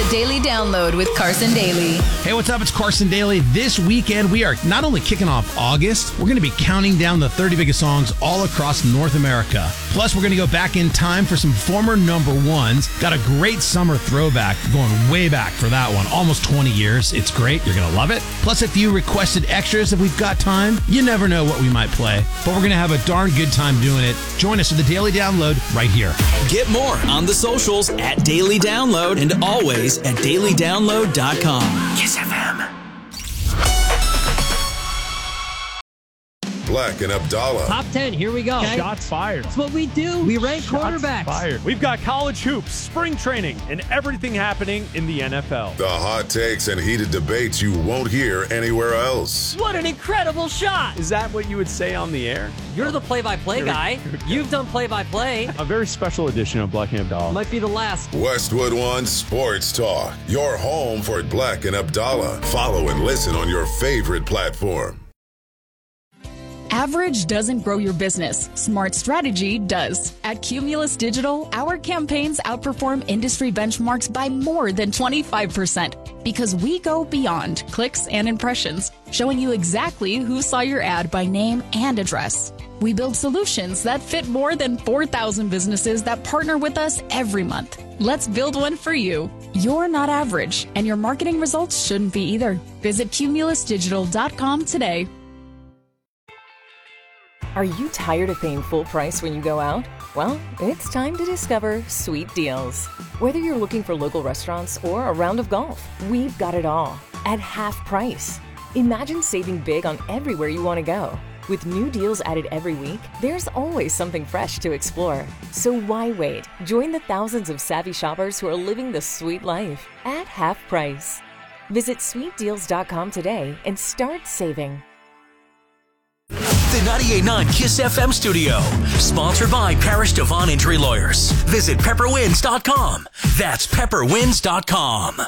The Daily Download with Carson Daly. Hey, what's up? It's Carson Daly. This weekend, we are not only kicking off August, we're going to be counting down the 30 biggest songs all across North America. Plus, we're going to go back in time for some former number ones. Got a great summer throwback going way back for that one. Almost 20 years. It's great. You're going to love it. Plus, a few requested extras if we've got time. You never know what we might play, but we're going to have a darn good time doing it. Join us for the Daily Download right here. Get more on the socials at Daily Download and always at dailydownload.com. Kiss FM. Black and Abdallah. Top 10, here we go. Okay. Shots fired. That's what we do. We rank quarterbacks. Fired. We've got college hoops, spring training, and everything happening in the NFL. The hot takes and heated debates you won't hear anywhere else. What an incredible shot. Is that what you would say on the air? You're the play-by-play guy. You've done play-by-play. A very special edition of Black and Abdallah. Might be the last. Westwood One Sports Talk. Your home for Black and Abdallah. Follow and listen on your favorite platform. Average doesn't grow your business. Smart strategy does. At Cumulus Digital, our campaigns outperform industry benchmarks by more than 25% because we go beyond clicks and impressions, showing you exactly who saw your ad by name and address. We build solutions that fit more than 4,000 businesses that partner with us every month. Let's build one for you. You're not average, and your marketing results shouldn't be either. Visit cumulusdigital.com today. Are you tired of paying full price when you go out? Well, it's time to discover Sweet Deals. Whether you're looking for local restaurants or a round of golf, we've got it all at half price. Imagine saving big on everywhere you want to go. With new deals added every week, there's always something fresh to explore. So why wait? Join the thousands of savvy shoppers who are living the sweet life at half price. Visit sweetdeals.com today and start saving. The 98.9 Kiss FM studio, sponsored by Parish Devon Injury Lawyers. Visit pepperwinds.com. That's pepperwinds.com.